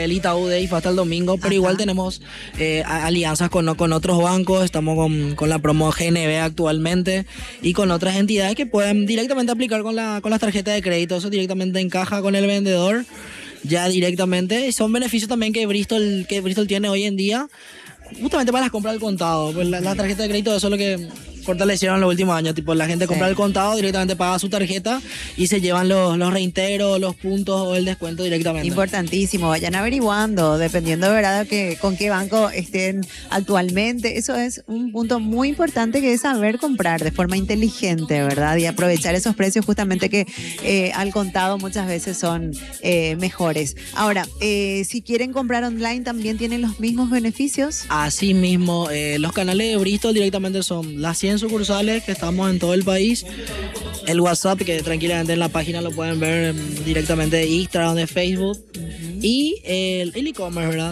el Itaú Day fue hasta el domingo, pero igual tenemos alianzas con otros bancos, estamos con la promo GNB actualmente y con otras entidades que pueden directamente aplicar con las tarjetas de crédito. Eso directamente encaja con el vendedor, ya directamente. Son beneficios también que Bristol tiene hoy en día, justamente para las compras al contado. Pues la tarjeta de crédito, eso es lo que fortalecieron en los últimos años. Tipo, la gente compra el contado, directamente paga su tarjeta y se llevan los reintegros, los puntos o el descuento directamente. Importantísimo, vayan averiguando, dependiendo de verdad con qué banco estén actualmente. Eso es un punto muy importante, que es saber comprar de forma inteligente, ¿verdad? Y aprovechar esos precios justamente que al contado muchas veces son mejores. Ahora, si quieren comprar online, ¿también tienen los mismos beneficios? Así mismo, los canales de Bristol directamente son las 100 sucursales que estamos en todo el país. El WhatsApp, que tranquilamente en la página lo pueden ver directamente de Instagram, de Facebook. Y el e-commerce, ¿verdad?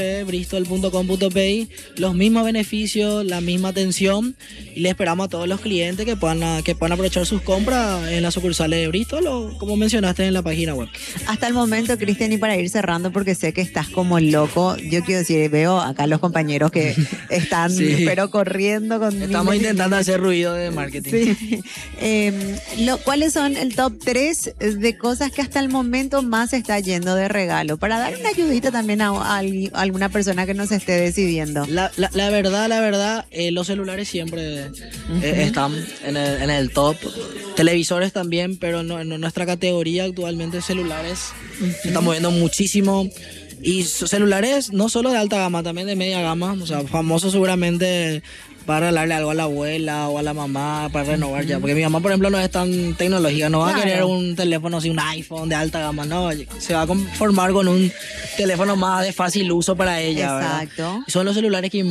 www.bristol.com.pi. Los mismos beneficios, la misma atención. Y le esperamos a todos los clientes que puedan aprovechar sus compras en las sucursales de Bristol o como mencionaste en la página web. Hasta el momento, Cristian, y para ir cerrando, porque sé que estás como loco, yo quiero decir, veo acá los compañeros que están pero corriendo con... Estamos intentando hacer ruido de marketing. Sí. ¿Cuáles son el top 3 de cosas que hasta el momento más se está yendo de regalo? Para dar una ayudita también a alguna persona que nos esté decidiendo. La verdad, los celulares siempre están en el top. Televisores también, pero no, en nuestra categoría actualmente celulares se están moviendo muchísimo. Y celulares no solo de alta gama, también de media gama. O sea, famosos seguramente para regalarle algo a la abuela o a la mamá, para renovar ya. Porque mi mamá, por ejemplo, no es tan tecnológica, no va a querer un teléfono así, un iPhone de alta gama, no. Se va a conformar con un teléfono más de fácil uso para ella. Exacto. ¿Verdad? Y son los celulares que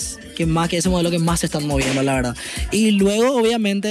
ese modelo que más se están moviendo, la verdad. Y luego, obviamente,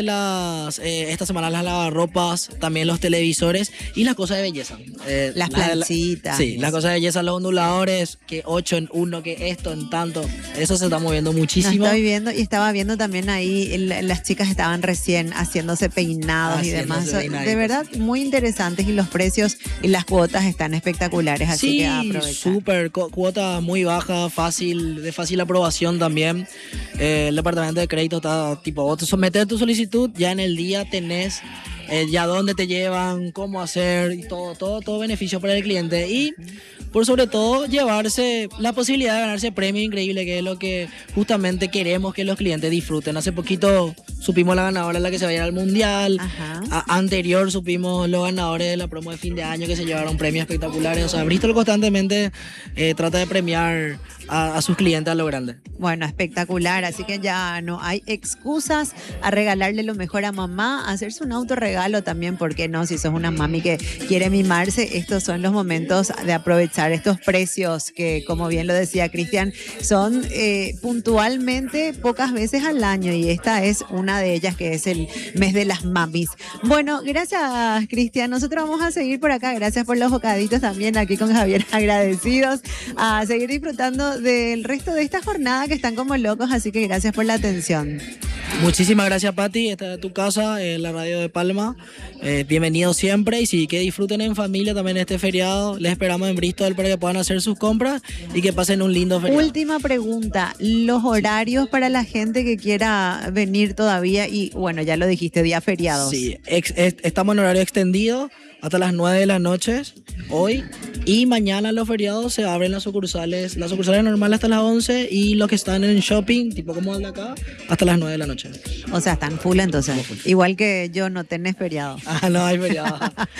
esta semana las lavarropas, también los televisores y las cosas de belleza. Las planchitas. Sí, las cosas de belleza, los onduladores, que 8 en 1, que esto en tanto. Eso se está moviendo muchísimo. Estoy viendo y estaba viendo también ahí, las chicas estaban recién haciéndose peinados y demás. De verdad, muy interesantes, y los precios y las cuotas están espectaculares, así que aprovechar. Súper, cuota muy baja, de fácil aprobación también. El departamento de crédito está tipo, vos te sometes tu solicitud, ya en el día tenés ya dónde te llevan, cómo hacer y todo beneficio para el cliente. Y por sobre todo llevarse la posibilidad de ganarse premio increíble, que es lo que justamente queremos que los clientes disfruten. Hace poquito supimos la ganadora, la que se va a ir al mundial. Anterior supimos los ganadores de la promo de fin de año que se llevaron premios espectaculares. O sea, Bristol constantemente trata de premiar a sus clientes a lo grande. Bueno, espectacular, así que ya no hay excusas a regalarle lo mejor a mamá, a hacerse un autorregalo también, ¿por qué no? Si sos una mami que quiere mimarse, estos son los momentos de aprovechar estos precios que, como bien lo decía Cristian, son puntualmente pocas veces al año, y esta es una de ellas, que es el mes de las mamis. Bueno, gracias Cristian, nosotros vamos a seguir por acá, gracias por los bocaditos también aquí con Javier, agradecidos, a seguir disfrutando del resto de esta jornada que están como locos, así que gracias por la atención. Muchísimas gracias, Pati. Esta es tu casa, la radio de Palma. Bienvenidos siempre, y sí, que disfruten en familia también este feriado. Les esperamos en Bristol para que puedan hacer sus compras y que pasen un lindo feriado. Última pregunta, los horarios para la gente que quiera venir todavía, y bueno, ya lo dijiste, día feriados. Sí, estamos en horario extendido hasta las 9 de la noche hoy, y mañana los feriados se abren las sucursales normales hasta las 11, y los que están en shopping, tipo como el de acá, hasta las 9 de la noche. O sea, están full entonces. Igual que yo, no tenés feriado. No hay feriado.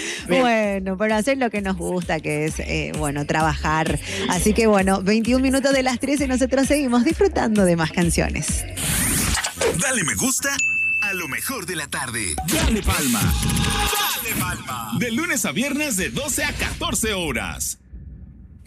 Bueno, pero hacer lo que nos gusta, que es, trabajar. Así que bueno, 21 minutos de las 13, nosotros seguimos disfrutando de más canciones. Dale me gusta a lo mejor de la tarde. Dale Palma. Dale Palma. De lunes a viernes de 12 a 14 horas.